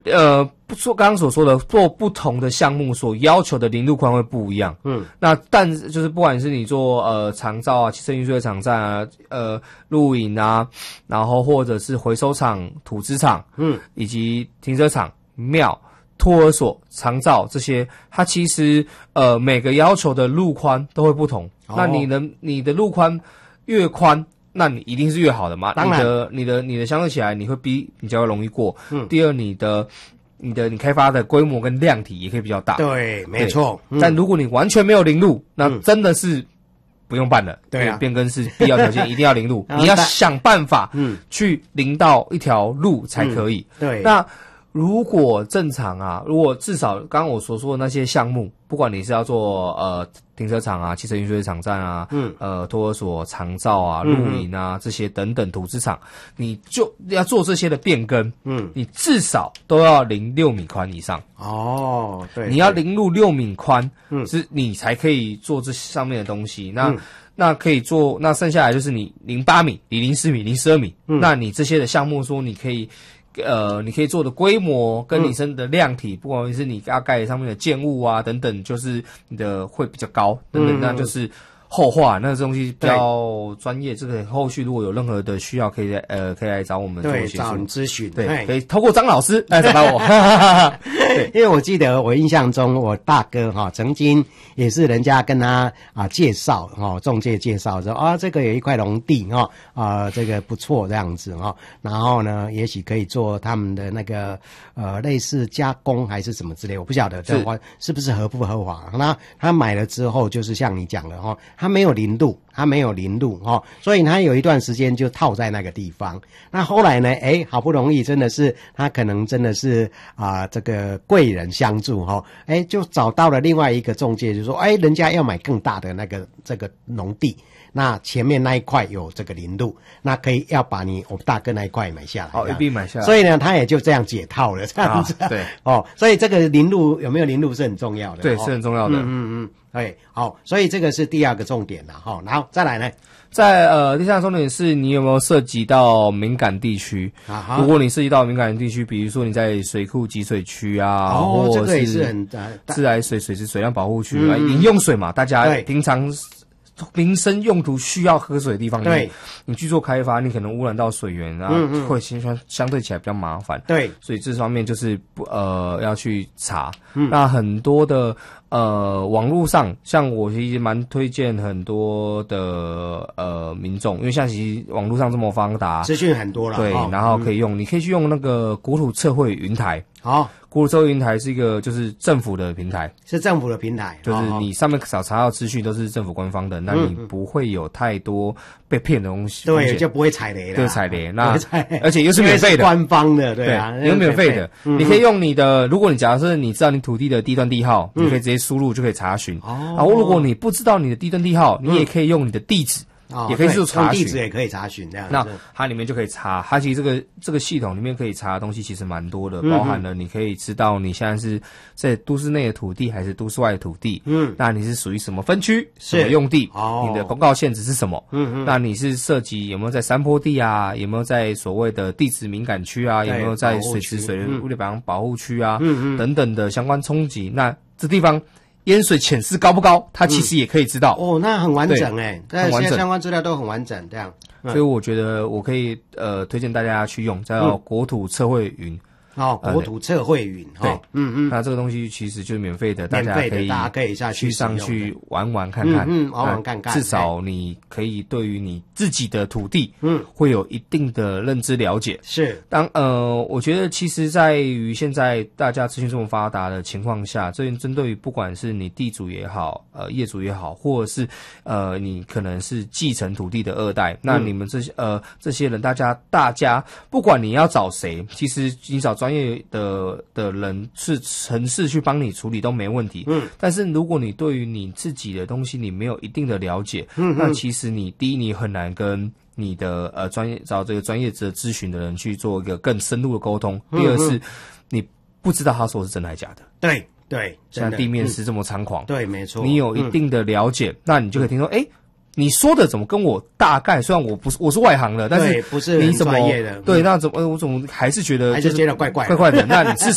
不说刚刚所说的做不同的项目所要求的零路宽会不一样。那但就是不管是你做长照啊、汽车运输的场站啊、露营啊，然后或者是回收厂、土资厂，以及停车场、庙、托儿所、长照这些，它其实每个要求的路宽都会不同。那你的路宽越宽，那你一定是越好的嘛？ 当然， 你的相对起来，你会比较容易过。第二，你开发的规模跟量体也可以比较大。 对，没错。 但如果你完全没有零路，那真的是不用办了。 对啊， 变更是必要条件，一定要零路。你要想办法去零到一条路才可以。 对， 那如果正常啊，如果至少刚刚我所说的那些项目，不管你是要做停车场啊、汽车运输场站啊、托儿所、长照啊、露营啊这些等等土资场，你就要做这些的变更，你至少都要零6米宽以上。 哦，对， 你要零入6米宽，是你才可以做这上面的东西。那可以做，那剩下来就是你08米、你04米、02米，那你这些的项目说你可以做的规模跟你生的量体，不管是你要盖上面的建物啊等等，就是你的会比较高等等，那就是后话，那这东西比较专业，这个后续如果有任何的需要，可以来找我们做协助， 找你咨询， 对，可以透过张老师来找到我。 对，因为我记得我印象中，我大哥曾经也是人家跟他介绍中介介绍说这个有一块农地这个不错这样子然后呢，也许可以做他们的那个类似加工还是什么之类，我不晓得这是不是合不合法。那他买了之后，就是像你讲的他没有零度，所以他有一段时间就套在那个地方。那后来呢，好不容易真的是他可能真的是这个贵人相助就找到了另外一个中介，就说人家要买更大的这个农地，那前面那一块有这个零度，那可以要把我们大哥那一块买下来， 一并买下来。 所以呢，他也就这样解套了，这样子。 对， 所以这个零度有没有零度是很重要的， 对，是很重要的。 对，好，所以这个是第二个重点了然后再来呢， 第三个重点是你有没有涉及到敏感地区？如果你涉及到敏感地区，比如说你在水库集水区啊，或者是自来水质水量保护区饮用水嘛，大家平常民生用途需要喝水的地方， 对， 你去做开发，你可能污染到水源啊，会相对起来比较麻烦。 对， 所以这方面就是要去查。那很多的网络上，像我其实蛮推荐很多的民众，因为像其实网络上这么发达， 资讯很多了， 对，然后你可以去用那个国土测绘云台。国土测绘云台是一个就是政府的平台，就是你上面查到资讯都是政府官方的，那你不会有太多被骗的东西， 对，就不会踩雷了， 对，踩雷。那而且又是免费的， 官方的，对啊， 有免费的，你可以用你的，如果你假设你知道你土地的地段地号，你可以直接输入就可以查询。如果你不知道你的地段地号，你也可以用你的地址。也可以做查询， 地址也可以查询这样子。 那它里面就可以查，它其实这个系统里面可以查的东西其实蛮多的，包含了你可以知道你现在是在都市内的土地还是都市外的土地，那你是属于什么分区、什么用地，你的公告限制是什么？那你是涉及有没有在山坡地啊，有没有在所谓的地质敏感区啊，有没有在水质水物理保护区啊，等等的相关冲击，那这地方淹水潜势高不高？它其实也可以知道。 那很完整很完整， 相关资料都很完整，这样。 所以我觉得我可以推荐大家去用，叫国土测绘云。 国土测绘云， 对，那这个东西其实就是免费的，大家可以下去上去玩玩看看， 玩看看， 至少你可以对于你自己的土地，会有一定的认知了解。 是， 我觉得其实在于现在大家资讯这么发达的情况下，针对于不管是你地主也好，业主也好，或者是你可能是继承土地的二代，那你们这些人，大家不管你要找谁，其实你找专业的人是城市去帮你处理都没问题。但是如果你对于你自己的东西你没有一定的了解，那其实第一你很难跟你的找这个专业的咨询的人去做一个更深入的沟通。第二是你不知道他说的是真的还是假的。 对， 像地面是这么猖狂， 对，没错。 你有一定的了解，那你就可以听说，你说的怎么跟我大概？虽然我是外行的，但是不是很专业的， 对，那我怎么还是觉得怪怪的？那你是